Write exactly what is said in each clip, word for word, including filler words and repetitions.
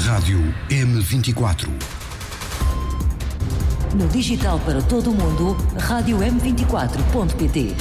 Rádio M vinte e quatro. No digital para todo o mundo, rádio m vinte e quatro ponto pt.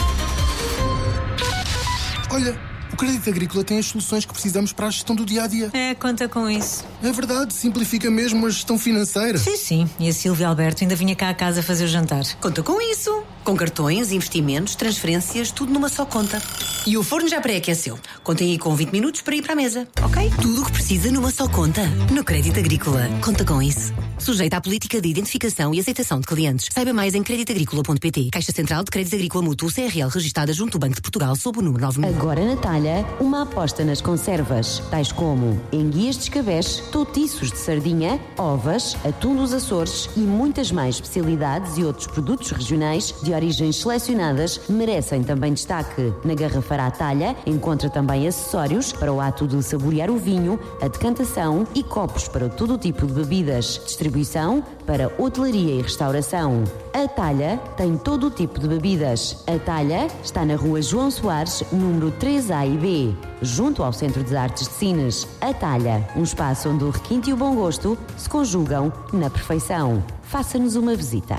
Olha, o Crédito Agrícola tem as soluções que precisamos para a gestão do dia-a-dia. É, conta com isso. É verdade, simplifica mesmo a gestão financeira. Sim, sim. E a Silvia Alberto ainda vinha cá à casa fazer o jantar. Conta com isso. Com cartões, investimentos, transferências, tudo numa só conta. E o forno já pré-aqueceu. Contem aí com vinte minutos para ir para a mesa, ok? Tudo o que precisa numa só conta. No Crédito Agrícola. Conta com isso. Sujeita à política de identificação e aceitação de clientes. Saiba mais em crédito agrícola ponto pt. Caixa Central de Crédito Agrícola Mútuo C R L registada junto ao Banco de Portugal sob o número nove mil. Agora na talha, uma aposta nas conservas, tais como enguias de escabeche, toutiços de sardinha, ovas, atum dos Açores e muitas mais especialidades e outros produtos regionais de origens selecionadas merecem também destaque. Na garrafeira à talha encontra também acessórios para o ato de saborear o vinho, a decantação e copos para todo o tipo de bebidas. Distribuição para hotelaria e restauração. A Talha tem todo o tipo de bebidas. A Talha está na rua João Soares, número três A e B, junto ao Centro de Artes de Sines. A Talha, um espaço onde o requinte e o bom gosto se conjugam na perfeição. Faça-nos uma visita.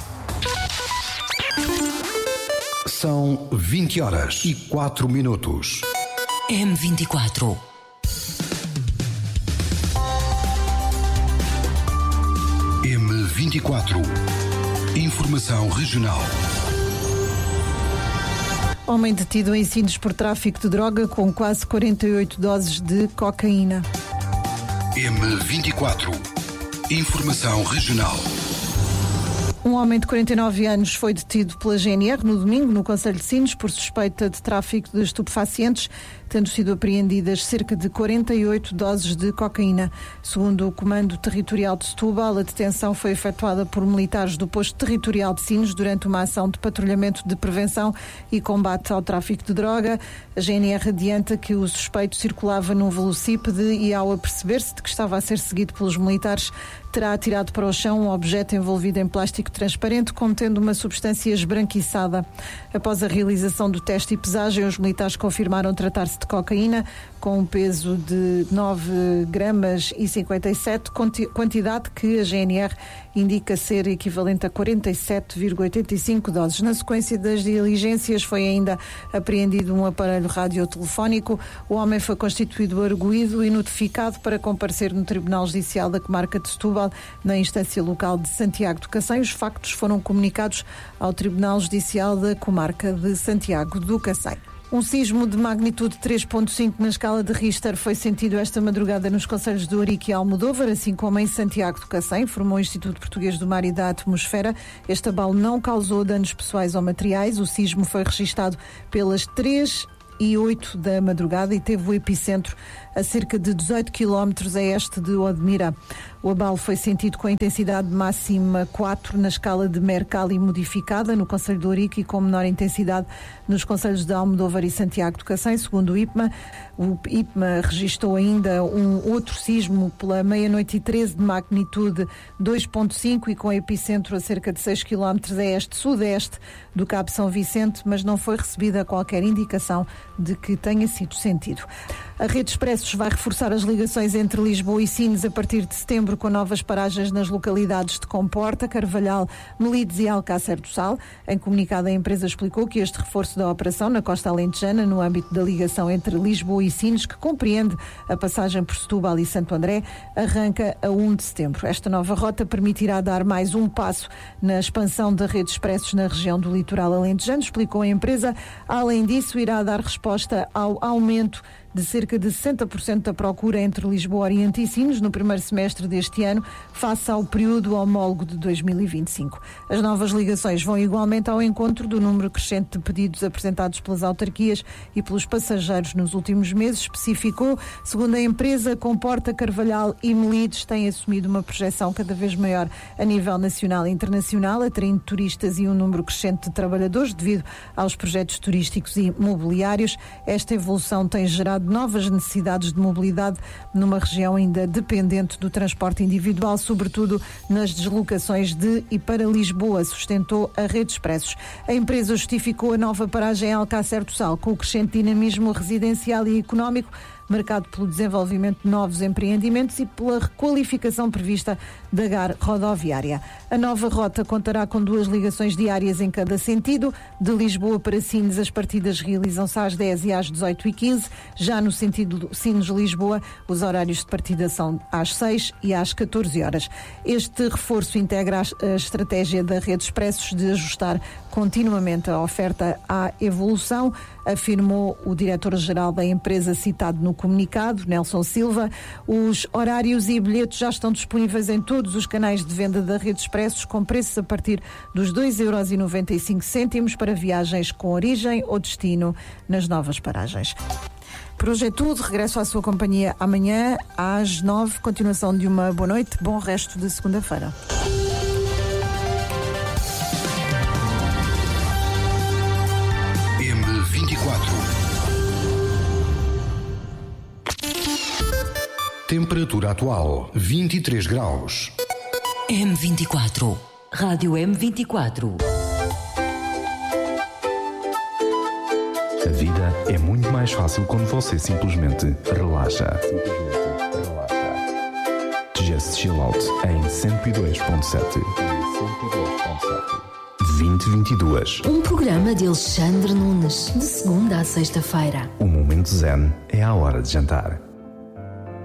São vinte horas e quatro minutos. M vinte e quatro. M vinte e quatro. Informação regional. Homem detido em Sines por tráfico de droga com quase quarenta e oito doses de cocaína. M vinte e quatro. Informação regional. Um homem de quarenta e nove anos foi detido pela G N R no domingo no concelho de Sines por suspeita de tráfico de estupefacientes, tendo sido apreendidas cerca de quarenta e oito doses de cocaína. Segundo o Comando Territorial de Setúbal, a detenção foi efetuada por militares do Posto Territorial de Sines durante uma ação de patrulhamento de prevenção e combate ao tráfico de droga. A G N R adianta que o suspeito circulava num velocípede e, ao aperceber-se de que estava a ser seguido pelos militares, terá atirado para o chão um objeto envolvido em plástico transparente contendo uma substância esbranquiçada. Após a realização do teste e pesagem, os militares confirmaram tratar-se de cocaína com um peso de nove gramas e cinquenta e sete, quantidade que a G N R indica ser equivalente a quarenta e sete vírgula oitenta e cinco doses. Na sequência das diligências foi ainda apreendido um aparelho radiotelefónico. O homem foi constituído arguido e notificado para comparecer no Tribunal Judicial da Comarca de Setúbal, na instância local de Santiago do Cacém. Os factos foram comunicados ao Tribunal Judicial da Comarca de Santiago do Cacém. Um sismo de magnitude três ponto cinco na escala de Richter foi sentido esta madrugada nos concelhos de Ourique e Almodóvar, assim como em Santiago do Cacém, informou o Instituto Português do Mar e da Atmosfera. Este abalo não causou danos pessoais ou materiais. O sismo foi registado pelas três e oito da madrugada e teve o epicentro a cerca de dezoito quilómetros a este de Odmira. O abalo foi sentido com a intensidade máxima quatro na escala de Mercalli modificada no concelho de Ourique e com menor intensidade nos concelhos de Almodóvar e Santiago do Cacém, segundo o I P M A. O I P M A registrou ainda um outro sismo pela meia-noite e treze de magnitude dois ponto cinco e com epicentro a cerca de seis quilómetros a este-sudeste do Cabo São Vicente, mas não foi recebida qualquer indicação de que tenha sido sentido. A Rede Expressos vai reforçar as ligações entre Lisboa e Sines a partir de setembro, com novas paragens nas localidades de Comporta, Carvalhal, Melides e Alcácer do Sal. Em comunicado, a empresa explicou que este reforço da operação na costa alentejana, no âmbito da ligação entre Lisboa e Sines, que compreende a passagem por Setúbal e Santo André, arranca a um de setembro. Esta nova rota permitirá dar mais um passo na expansão da Rede Expressos na região do litoral alentejano, explicou a empresa. Além disso, irá dar resposta ao aumento de cerca de sessenta por cento da procura entre Lisboa Oriente e Sines no primeiro semestre deste ano, face ao período homólogo de dois mil e vinte e cinco. As novas ligações vão igualmente ao encontro do número crescente de pedidos apresentados pelas autarquias e pelos passageiros nos últimos meses, especificou. Segundo a empresa, Comporta, Carvalhal e Melides têm assumido uma projeção cada vez maior a nível nacional e internacional, atraindo turistas e um número crescente de trabalhadores devido aos projetos turísticos e mobiliários. Esta evolução tem gerado novas necessidades de mobilidade numa região ainda dependente do transporte individual, sobretudo nas deslocações de e para Lisboa, sustentou a Rede Expressos. A empresa justificou a nova paragem em Alcácer do Sal com o crescente dinamismo residencial e económico marcado pelo desenvolvimento de novos empreendimentos e pela requalificação prevista da G A R rodoviária. A nova rota contará com duas ligações diárias em cada sentido. De Lisboa para Sines, as partidas realizam-se às dez e às dezoito e quinze. Já no sentido Sines-Lisboa, os horários de partida são às seis e às catorze horas. Este reforço integra a estratégia da Rede Expressos de ajustar continuamente a oferta à evolução, afirmou o diretor-geral da empresa citado no comunicado, Nelson Silva. Os horários e bilhetes já estão disponíveis em todos os canais de venda da Rede Expressos, com preços a partir dos dois euros e noventa e cinco cêntimos para viagens com origem ou destino nas novas paragens. Por hoje é tudo. Regresso à sua companhia amanhã às nove. Continuação de uma boa noite. Bom resto de segunda-feira. M vinte e quatro. Temperatura atual vinte e três graus. M vinte e quatro. Rádio M vinte e quatro. A vida é muito mais fácil quando você simplesmente relaxa. Simplesmente relaxa. Just Chill Out em cento e dois ponto sete. vinte e vinte e dois. Um programa de Alexandre Nunes, de segunda a sexta-feira. O momento zen é a hora de jantar.